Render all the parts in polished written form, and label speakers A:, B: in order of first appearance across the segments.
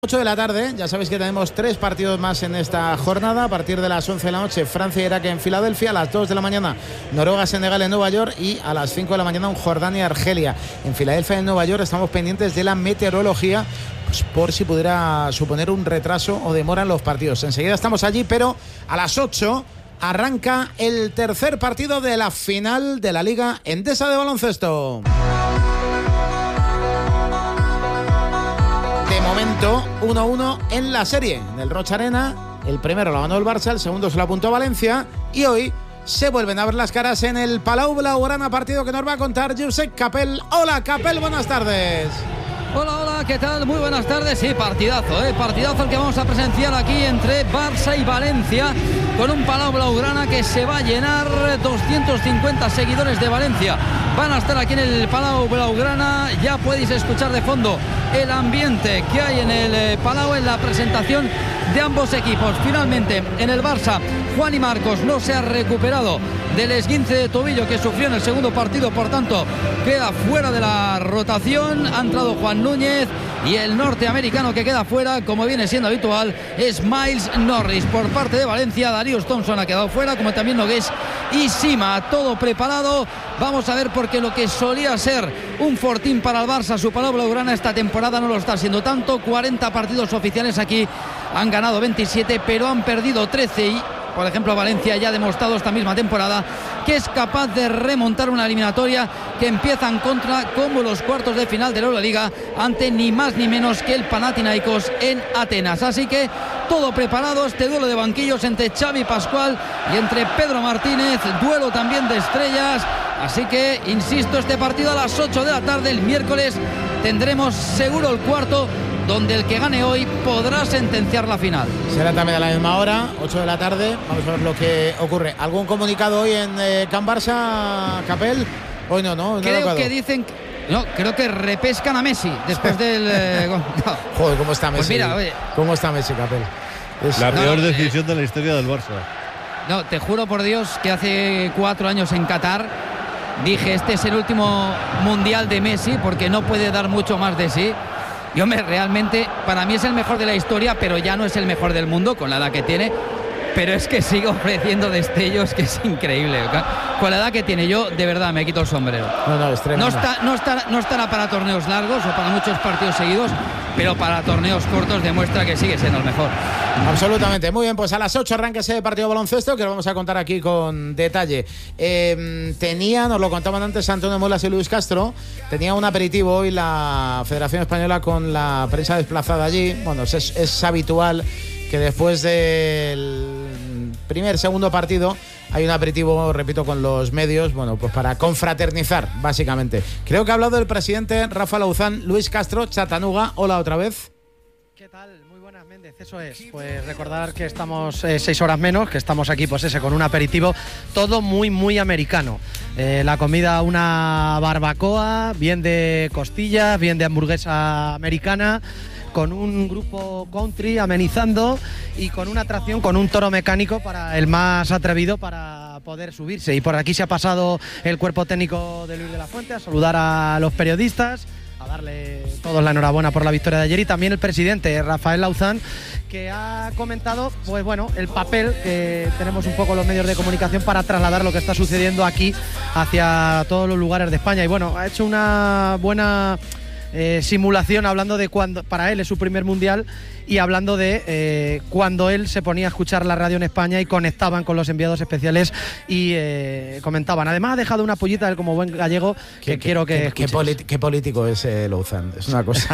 A: 8 de la tarde, ya sabéis que tenemos 3 partidos más en esta jornada. A partir de las 11 de la noche, Francia e Irak en Filadelfia. A las 2 de la mañana, Noruega-Senegal en Nueva York. Y a las 5 de la mañana, un Jordania-Argelia. En Filadelfia y en Nueva York estamos pendientes de la meteorología, pues por si pudiera suponer un retraso o demora en los partidos. Enseguida estamos allí, pero a las 8 arranca el tercer partido de la final de la Liga Endesa de baloncesto. De momento, 1-1 en la serie. En el Roig Arena, el primero lo ganó el Barça, el segundo se lo apuntó Valencia. Y hoy se vuelven a ver las caras en el Palau Blaugrana, partido que nos va a contar Josep Capel. Hola, Capel, buenas tardes.
B: Hola, ¿qué tal? Muy buenas tardes. Sí, partidazo, partidazo el que vamos a presenciar aquí entre Barça y Valencia, con un Palau Blaugrana que se va a llenar. 250 seguidores de Valencia van a estar aquí en el Palau Blaugrana. Ya podéis escuchar de fondo el ambiente que hay en el Palau en la presentación de ambos equipos. Finalmente, en el Barça, Juan y Marcos no se ha recuperado del esguince de tobillo que sufrió en el segundo partido, por tanto queda fuera de la rotación. Ha entrado Juan Núñez y el norteamericano que queda fuera, como viene siendo habitual, es Miles Norris. Por parte de Valencia, Darius Thompson ha quedado fuera, como también Nogués y Sima. Todo preparado, vamos a ver, porque lo que solía ser un fortín para el Barça, su Palau Blaugrana, esta temporada no lo está siendo tanto. 40 partidos oficiales aquí, han ganado 27, pero han perdido 13 y, por ejemplo, Valencia ya ha demostrado esta misma temporada que es capaz de remontar una eliminatoria que empieza en contra, como los cuartos de final de la Euroliga, ante ni más ni menos que el Panathinaikos en Atenas. Así que todo preparado, este duelo de banquillos entre Xavi Pascual y entre Pedro Martínez, duelo también de estrellas. Así que, insisto, este partido a las 8 de la tarde, el miércoles, tendremos seguro el cuarto, donde el que gane hoy podrá sentenciar la final.
A: Será también a la misma hora, 8 de la tarde. Vamos a ver lo que ocurre. ¿Algún comunicado hoy en Can Barça, Capel? Hoy no
B: creo que dicen... No, creo que repescan a Messi después del... No.
A: Joder, ¿cómo está Messi?
B: Pues mira, oye,
A: ¿cómo está Messi, Capel?
C: La peor decisión de la historia del Barça.
B: No, te juro por Dios que hace 4 años en Qatar dije, este es el último mundial de Messi, porque no puede dar mucho más de sí. Y hombre, realmente para mí es el mejor de la historia, pero ya no es el mejor del mundo con la edad que tiene. Pero es que sigue ofreciendo destellos que es increíble. Con la edad que tiene, yo de verdad me quito el sombrero.
A: No, es tremendo.
B: No estará para torneos largos o para muchos partidos seguidos, pero para torneos cortos demuestra que sigue siendo el mejor.
A: Absolutamente. Muy bien, pues a las 8 arranca ese partido de baloncesto que lo vamos a contar aquí con detalle. Nos lo contaban antes Antonio Muelas y Luis Castro, tenía un aperitivo hoy la Federación Española con la prensa desplazada allí. Bueno, es habitual que después del segundo partido hay un aperitivo, repito, con los medios, bueno, pues para confraternizar, básicamente. Creo que ha hablado el presidente Rafa Lauzán. Luis Castro, Chatanuga, hola otra vez.
D: ¿Qué tal? Muy buenas, Méndez, eso es. Pues recordar que estamos 6 horas menos, que estamos aquí, pues con un aperitivo, todo muy, muy americano. La comida, una barbacoa, bien de costillas, bien de hamburguesa americana, con un grupo country amenizando y con una atracción, con un toro mecánico para el más atrevido para poder subirse. Y por aquí se ha pasado el cuerpo técnico de Luis de la Fuente a saludar a los periodistas, a darle todos la enhorabuena por la victoria de ayer, y también el presidente Rafael Lauzán, que ha comentado, pues bueno, el papel que tenemos un poco los medios de comunicación para trasladar lo que está sucediendo aquí hacia todos los lugares de España. Y bueno, ha hecho una buena simulación hablando de cuando para él es su primer mundial, y hablando de cuando él se ponía a escuchar la radio en España y conectaban con los enviados especiales y comentaban. Además ha dejado una pollita él como buen gallego que quiero que
A: qué político es Lauzán, es una cosa.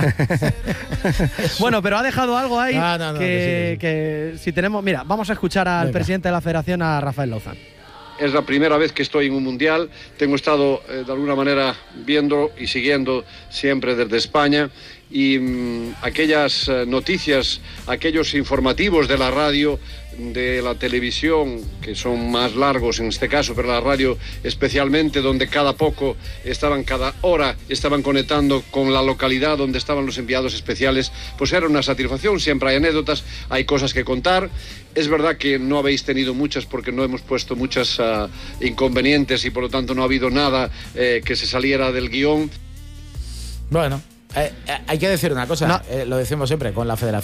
D: Bueno, pero ha dejado algo ahí
A: que
D: si tenemos... Mira, vamos a escuchar al presidente de la Federación, a Rafael Lauzán.
E: Es la primera vez que estoy en un mundial. Tengo estado de alguna manera viendo y siguiendo siempre desde España, y aquellas noticias, aquellos informativos de la radio, de la televisión, que son más largos en este caso, pero la radio especialmente, donde cada hora estaban conectando con la localidad donde estaban los enviados especiales, pues era una satisfacción. Siempre hay anécdotas, hay cosas que contar. Es verdad que no habéis tenido muchas, porque no hemos puesto muchas inconvenientes, y por lo tanto no ha habido nada que se saliera del guión.
A: Bueno, hay que decir una cosa, lo decimos siempre, con la Federación